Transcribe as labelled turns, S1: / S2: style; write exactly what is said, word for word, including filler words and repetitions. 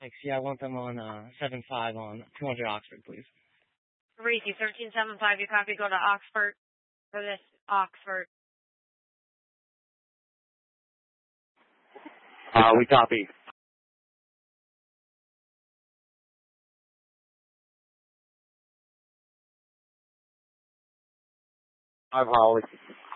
S1: Thanks. Yeah, I want them on uh, seven five on two hundred Oxford, please.
S2: Reese, thirteen seven five, you copy, go to Oxford for this Oxford.
S3: Uh, we copy. Five Holly.